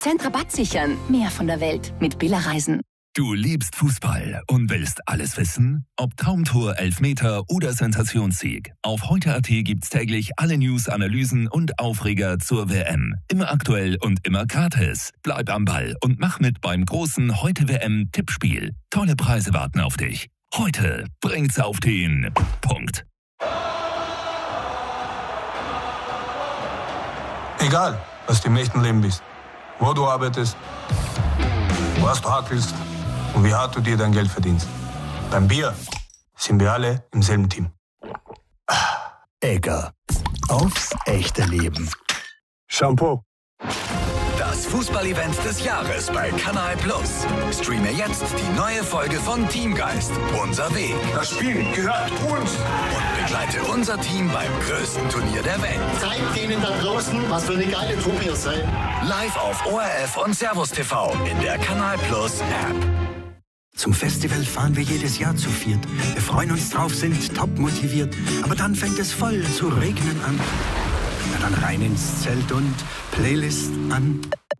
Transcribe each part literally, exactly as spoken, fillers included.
Cent Rabatt sichern. Mehr von der Welt mit Billa Reisen. Du liebst Fußball und willst alles wissen? Ob Traumtor, Elfmeter oder Sensationssieg. Auf heute Punkt at gibt's täglich alle News, Analysen und Aufreger zur W M. Immer aktuell und immer gratis. Bleib am Ball und mach mit beim großen Heute-W M-Tippspiel. Tolle Preise warten auf dich. Heute bringt's auf den Punkt. Egal, was du im echten Leben bist, wo du arbeitest, was du hackelst und wie hart du dir dein Geld verdienst. Beim Bier sind wir alle im selben Team. Egger. Aufs echte Leben. Shampoo. Das Fußballevent des Jahres bei Kanal Plus. Streame jetzt die neue Folge von Teamgeist. Unser Weg. Das Spiel gehört uns. Und begleite unser Team beim größten Turnier der Welt. Zeigt denen da draußen, was für eine geile Truppe ihr seid. Live auf O R F und Servus T V in der Kanal Plus App. Zum Festival fahren wir jedes Jahr zu viert. Wir freuen uns drauf, sind top motiviert. Aber dann fängt es voll zu regnen an. Na dann rein ins Zelt und Playlist an.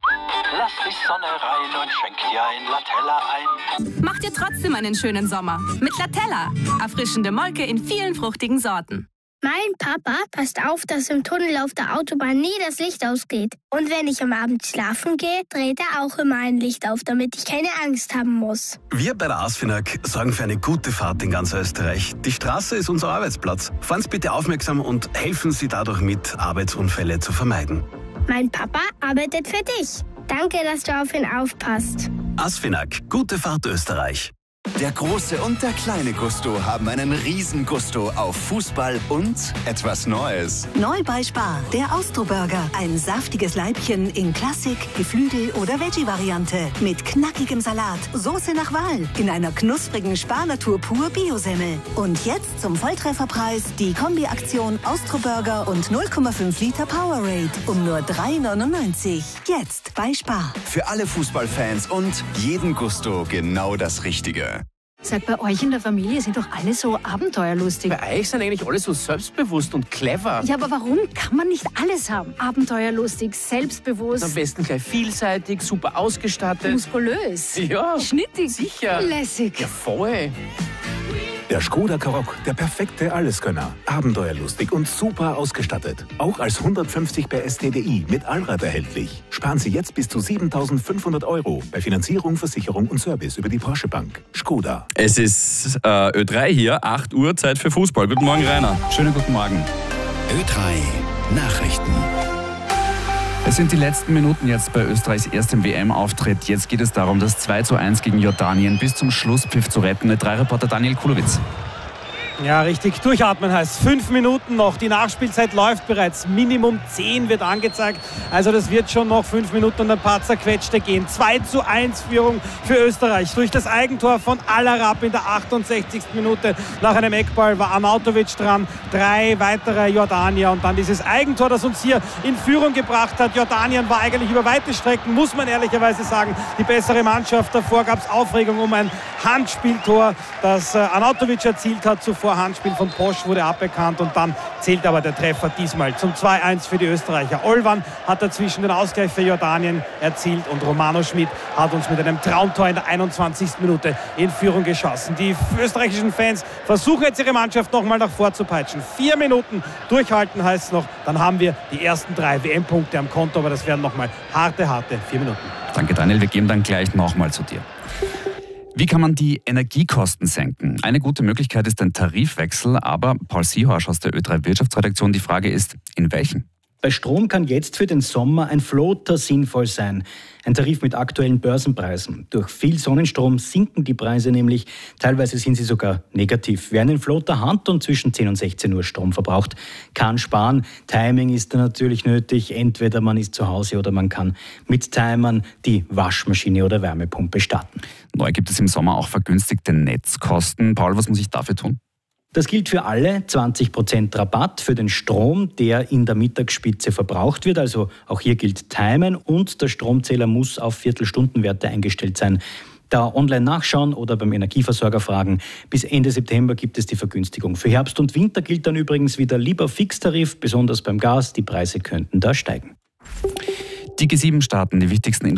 Lass die Sonne rein und schenk dir ein Latella ein. Mach dir trotzdem einen schönen Sommer mit Latella. Erfrischende Molke in vielen fruchtigen Sorten. Mein Papa passt auf, dass im Tunnel auf der Autobahn nie das Licht ausgeht. Und wenn ich am Abend schlafen gehe, dreht er auch immer ein Licht auf, damit ich keine Angst haben muss. Wir bei der ASFINAG sorgen für eine gute Fahrt in ganz Österreich. Die Straße ist unser Arbeitsplatz. Fahren Sie bitte aufmerksam und helfen Sie dadurch mit, Arbeitsunfälle zu vermeiden. Mein Papa arbeitet für dich. Danke, dass du auf ihn aufpasst. ASFINAG, gute Fahrt Österreich. Der große und der kleine Gusto haben einen riesen Gusto auf Fußball und etwas Neues. Neu bei Spar, der Austro-Burger. Ein saftiges Leibchen in Klassik, Geflügel- oder Veggie-Variante. Mit knackigem Salat, Soße nach Wahl, in einer knusprigen Spar-Natur pur Biosemmel. Und jetzt zum Volltrefferpreis die Kombi-Aktion Austro-Burger und null Komma fünf Liter Powerade um nur drei neunundneunzig. Jetzt bei Spar. Für alle Fußballfans und jeden Gusto genau das Richtige. Sag, bei euch in der Familie sind doch alle so abenteuerlustig. Bei euch sind eigentlich alle so selbstbewusst und clever. Ja, aber warum kann man nicht alles haben? Abenteuerlustig, selbstbewusst. Am besten gleich vielseitig, super ausgestattet. Muskulös. Ja. Schnittig. Sicher. Lässig. Ja, voll. Der Skoda Karoq, der perfekte Alleskönner. Abenteuerlustig und super ausgestattet. Auch als hundertfünfzig P S T D I mit Allrad erhältlich. Sparen Sie jetzt bis zu siebentausendfünfhundert Euro bei Finanzierung, Versicherung und Service über die Porsche Bank. Skoda. Es ist äh, Ö drei hier, acht Uhr, Zeit für Fußball. Guten Morgen, Rainer. Schönen guten Morgen. Ö drei Nachrichten. Es sind die letzten Minuten jetzt bei Österreichs erstem W M-Auftritt. Jetzt geht es darum, das zwei zu eins gegen Jordanien bis zum Schlusspfiff zu retten. Der drei Reporter Daniel Kulowitz. Ja, richtig. Durchatmen heißt fünf Minuten noch. Die Nachspielzeit läuft bereits. Minimum zehn wird angezeigt. Also das wird schon noch fünf Minuten und ein paar zerquetschte gehen. zwei zu eins Führung für Österreich. Durch das Eigentor von Al-Arab in der achtundsechzigsten Minute. Nach einem Eckball war Arnautovic dran. Drei weitere Jordanier. Und dann dieses Eigentor, das uns hier in Führung gebracht hat. Jordanien war eigentlich über weite Strecken, muss man ehrlicherweise sagen, die bessere Mannschaft. Davor gab es Aufregung um ein Handspieltor, das Arnautovic erzielt hat. Zuvor Handspiel von Posch wurde aberkannt und dann zählt aber der Treffer diesmal zum zwei eins für die Österreicher. Olvan hat dazwischen den Ausgleich für Jordanien erzielt und Romano Schmid hat uns mit einem Traumtor in der einundzwanzigsten Minute in Führung geschossen. Die österreichischen Fans versuchen jetzt ihre Mannschaft nochmal nach vorzupeitschen. Vier Minuten durchhalten heißt es noch, dann haben wir die ersten drei W M-Punkte am Konto, aber das werden nochmal harte, harte vier Minuten. Danke Daniel, wir gehen dann gleich nochmal zu dir. Wie kann man die Energiekosten senken? Eine gute Möglichkeit ist ein Tarifwechsel, aber Paul Sihorsch aus der Ö drei Wirtschaftsredaktion, die Frage ist, in welchen? Bei Strom kann jetzt für den Sommer ein Floater sinnvoll sein. Ein Tarif mit aktuellen Börsenpreisen. Durch viel Sonnenstrom sinken die Preise nämlich. Teilweise sind sie sogar negativ. Wer einen Floater hat und zwischen zehn und sechzehn Uhr Strom verbraucht, kann sparen. Timing ist da natürlich nötig. Entweder man ist zu Hause oder man kann mit Timern die Waschmaschine oder Wärmepumpe starten. Neu gibt es im Sommer auch vergünstigte Netzkosten. Paul, was muss ich dafür tun? Das gilt für alle, zwanzig Prozent Rabatt für den Strom, der in der Mittagsspitze verbraucht wird. Also auch hier gilt Timen und der Stromzähler muss auf Viertelstundenwerte eingestellt sein. Da online nachschauen oder beim Energieversorger fragen. Bis Ende September gibt es die Vergünstigung. Für Herbst und Winter gilt dann übrigens wieder lieber Fixtarif, besonders beim Gas. Die Preise könnten da steigen. Die G sieben Staaten, die wichtigsten